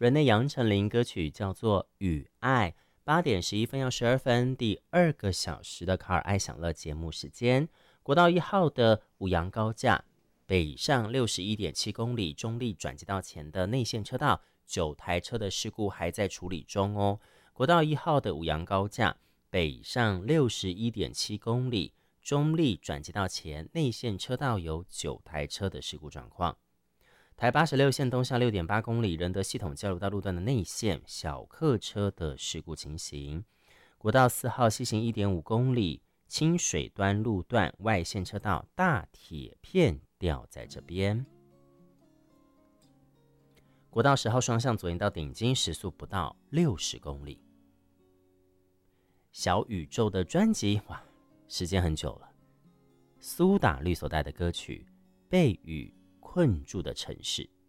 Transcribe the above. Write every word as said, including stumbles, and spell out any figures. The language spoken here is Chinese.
人内杨丞琳歌曲叫做《雨爱》。八点十一分要十二分，第二个小时的卡尔爱享乐节目时间。国道一号的五杨高架北上六十一点七公里，中立转接道前的内线车道，九台车的事故还在处理中哦。国道一号的五杨高架北上六十一点七公里，中立转接道前内线车道有九台车的事故状况。台八十六线东向六点八公里，仁德系统交流道路段的内线小客车的事故情形。国道四号西行一点五公里，清水端路段外线车道大铁片掉在这边。国道十号双向左营到顶金时速不到六十公里。小宇宙的专辑，哇，时间很久了。苏打绿所带的歌曲《被雨困住的城市》。